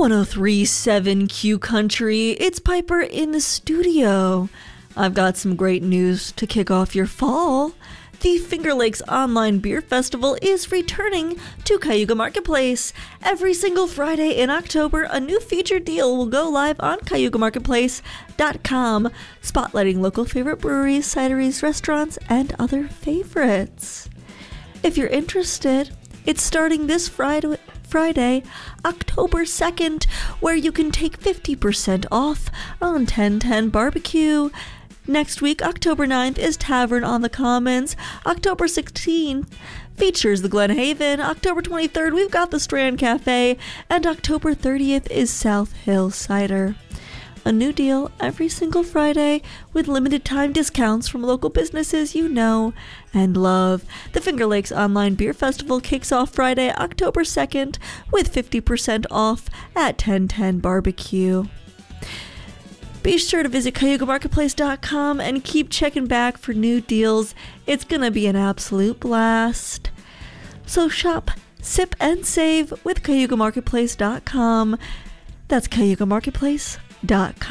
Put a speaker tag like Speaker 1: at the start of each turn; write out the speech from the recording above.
Speaker 1: 1037 Q Country, it's Piper in the studio. I've got some great news to kick off your fall. The Finger Lakes Online Beer Festival is returning to Cayuga Marketplace. Every single Friday in October, a new featured deal will go live on CayugaMarketplace.com, spotlighting local favorite breweries, cideries, restaurants, and other favorites. If you're interested, it's starting this Friday, October 2nd, where you can take 50% off on 1010 Barbecue. Next week, October 9th, is Tavern on the Commons. October 16th features the Glen Haven. October 23rd, we've got the Strand Cafe. And October 30th is South Hill Cider. A new deal every single Friday with limited time discounts from local businesses you know and love. The Finger Lakes Online Beer Festival kicks off Friday, October 2nd with 50% off at 1010 Barbecue. Be sure to visit CayugaMarketplace.com and keep checking back for new deals. It's gonna be an absolute blast. So shop, sip, and save with CayugaMarketplace.com. That's CayugaMarketplace.com.